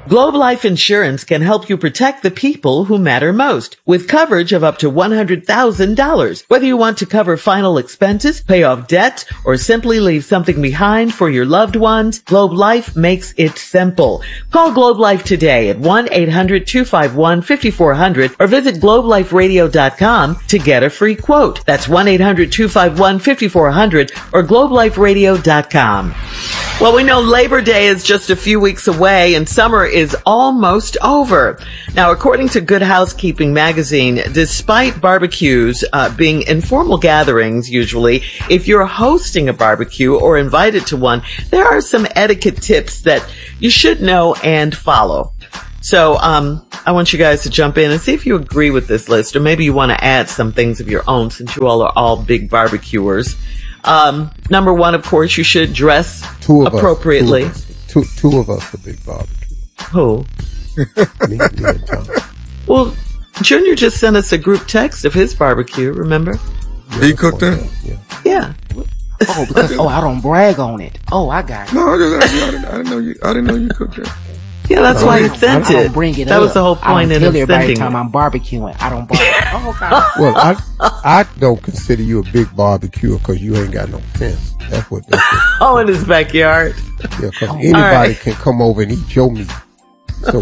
Globe Life Insurance can help you protect the people who matter most with coverage of up to $100,000. Whether you want to cover final expenses, pay off debt, or simply leave something behind for your loved ones, Globe Life makes it simple. Call Globe Life today at 1-800-251-5400 or visit globeliferadio.com to get a free quote. That's 1-800-251-5400 or globeliferadio.com. Well, we know Labor Day is just a few weeks away and summer is almost over. Now, according to Good Housekeeping magazine, despite barbecues being informal gatherings usually, if you're hosting a barbecue or invited to one, there are some etiquette tips that you should know and follow. So I want you guys to jump in and see if you agree with this list, or maybe you want to add some things of your own since you all are all big barbecuers. Number one, of course, you should dress appropriately. Two of us are big barbecue. Who? me and Tom. Well, Junior just sent us a group text of his barbecue, remember? Yeah, he cooked that? Yeah. I don't brag on it. Oh, I got it. No, I didn't know you cooked that. Yeah, that's why he sent it. I don't bring it that up. was the whole point in him sending it. Every it. time I'm barbecuing, I don't brag. Oh, God. Well, I don't consider you a big barbecuer because you ain't got no fence. That's what. Oh, in his backyard. Yeah, because anybody can come over and eat your meat. So,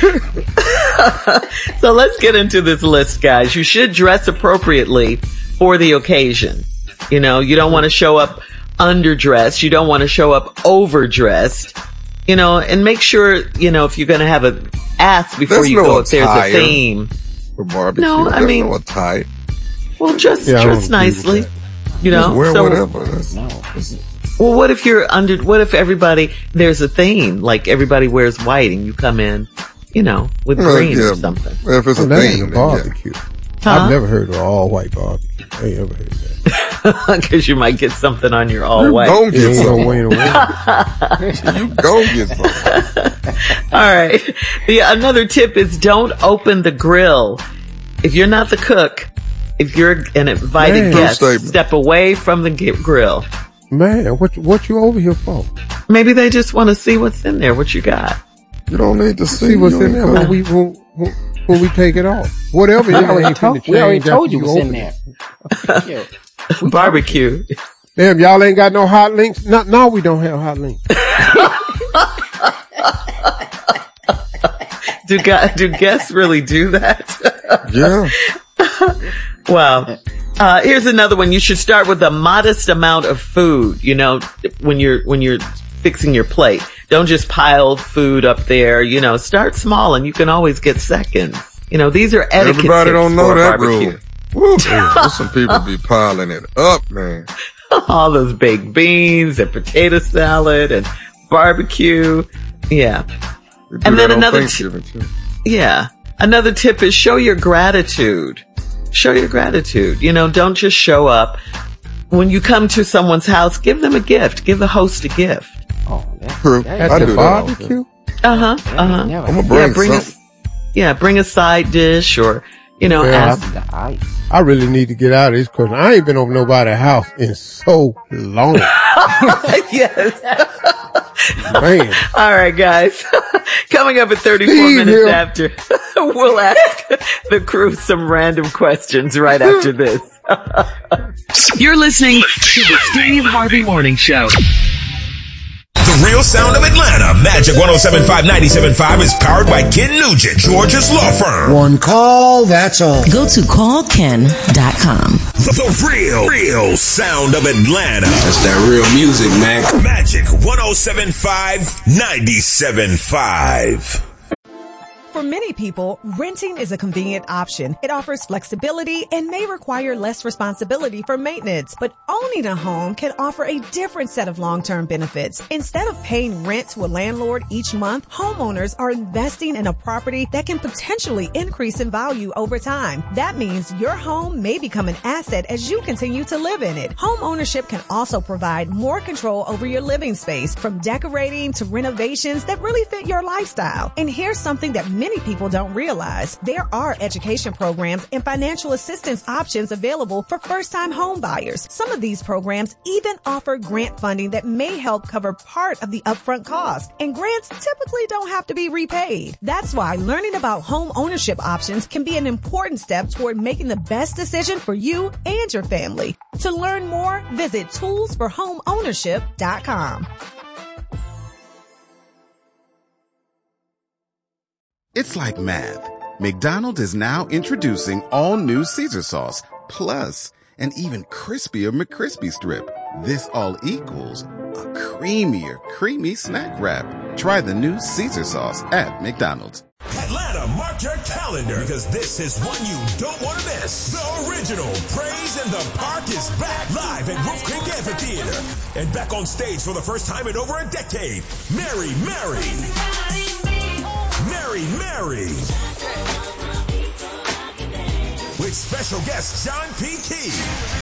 So let's get into this list, guys. You should dress appropriately for the occasion. You know, you don't want to show up underdressed. You don't want to show up overdressed. You know, and make sure, you know, if you're going to have a ask before you go, if there's a theme. For barbecue. No, I mean, no attire. Well, dress nicely. You know, just wear whatever. Well, what if everybody, there's a theme, like everybody wears white and you come in, you know, with green or something. If it's a theme, barbecue. I've never heard of all white barbecue. I ain't ever heard that. Because you might get something on your all white. You gon' get something. You gon' get something. All right. Another tip is don't open the grill. If you're not the cook, if you're an invited guest, step away from the grill. Man, what you over here for? Maybe they just want to see what's in there, what you got. You don't need to see what's in there when we take it off. Whatever. We already told you what's in there. Barbecue. Damn, y'all ain't got no hot links? No, we don't have hot links. Do guests really do that? Yeah. Well, here's another one. You should start with a modest amount of food, you know, when you're fixing your plate. Don't just pile food up there, you know, start small and you can always get seconds. You know, these are etiquette. Everybody don't know that barbecue. rule. Woo. Some people be piling it up, man. All those baked beans and potato salad and barbecue. Yeah. And then another tip is show your gratitude. Show your gratitude. You know, don't just show up. When you come to someone's house, give them a gift. Give the host a gift. Oh, true. At the barbecue? I'm gonna bring something. Bring a side dish or, you know, ask. I really need to get out of this because I ain't been over nobody's house in so long. Yes. Man. All right, guys. Coming up at 34 minutes after, we'll ask the crew some random questions right after this. You're listening to the Steve Harvey Morning Show. The real sound of Atlanta. Magic 107.5, 97.5 is powered by Ken Nugent, Georgia's law firm. One call, that's all. Go to callken.com. The real sound of Atlanta. That's that real music, man. Magic 107.5, 97.5. For many people, renting is a convenient option. It offers flexibility and may require less responsibility for maintenance. But owning a home can offer a different set of long-term benefits. Instead of paying rent to a landlord each month, homeowners are investing in a property that can potentially increase in value over time. That means your home may become an asset as you continue to live in it. Home ownership can also provide more control over your living space, from decorating to renovations that really fit your lifestyle. And here's something that many people don't realize. There are education programs and financial assistance options available for first-time home buyers. Some of these programs even offer grant funding that may help cover part of the upfront cost, and grants typically don't have to be repaid. That's why learning about home ownership options can be an important step toward making the best decision for you and your family. To learn more, visit toolsforhomeownership.com. It's like math. McDonald's is now introducing all new Caesar sauce, plus an even crispier McCrispy strip. This all equals a creamier, creamy snack wrap. Try the new Caesar sauce at McDonald's. Atlanta, mark your calendar, because this is one you don't want to miss. The original Praise in the Park is back live at Wolf Creek Amphitheater. And back on stage for the first time in over a decade, Mary Mary. Mary Mary. With special guest John P. Key.